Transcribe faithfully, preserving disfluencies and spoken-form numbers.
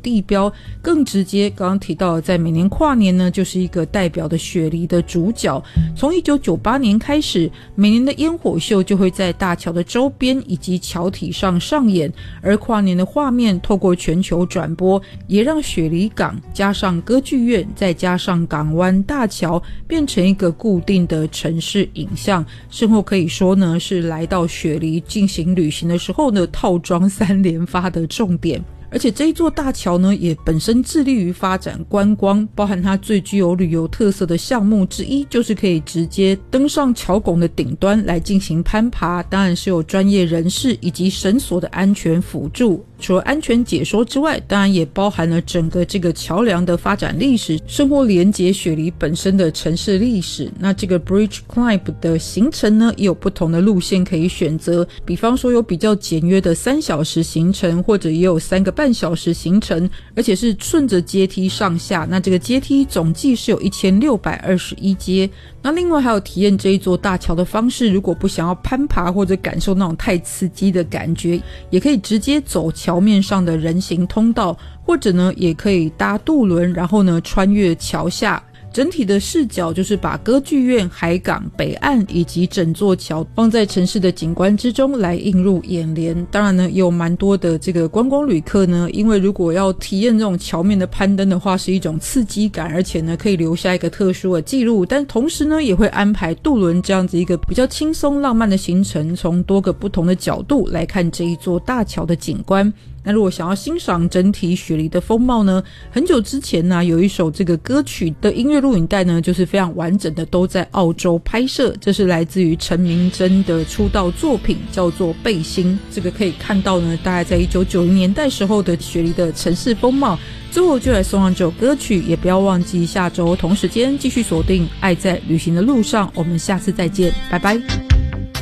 地标，更直接刚刚提到的在每年跨年呢就是一个代表的雪梨的主角。从一九九八年开始，每年的烟火秀就会在大桥的周边以及桥体上上演，而跨年的画面透过全球转播，也让雪梨港加上歌剧院再加上港湾大桥变成一个固定的城市影像，生活可以说呢是来到雪梨进行旅行的时候呢套装三连发的重点。而且这一座大桥呢也本身致力于发展观光，包含它最具有旅游特色的项目之一就是可以直接登上桥拱的顶端来进行攀爬，当然是有专业人士以及绳索的安全辅助。除了安全解说之外，当然也包含了整个这个桥梁的发展历史，生活连结雪梨本身的城市历史。那这个 Bridge Climb 的行程呢也有不同的路线可以选择，比方说有比较简约的三小时行程，或者也有三个半小时行程，而且是顺着阶梯上下，那这个阶梯总计是有一千六百二十一阶。那另外还有体验这一座大桥的方式，如果不想要攀爬或者感受那种太刺激的感觉，也可以直接走桥面上的人行通道，或者呢也可以搭渡轮，然后呢穿越桥下。整体的视角就是把歌剧院、海港、北岸以及整座桥放在城市的景观之中来映入眼帘。当然呢也有蛮多的这个观光旅客呢，因为如果要体验这种桥面的攀登的话是一种刺激感，而且呢可以留下一个特殊的记录，但同时呢也会安排渡轮这样子一个比较轻松浪漫的行程，从多个不同的角度来看这一座大桥的景观。那如果想要欣赏整体雪梨的风貌呢，很久之前呢有一首这个歌曲的音乐录影带呢就是非常完整的都在澳洲拍摄，这是来自于陈明真的出道作品叫做《背心》，这个可以看到呢大概在一九九零年代时候的雪梨的城市风貌。最后就来送上这首歌曲，也不要忘记下周同时间继续锁定爱在旅行的路上，我们下次再见，拜拜。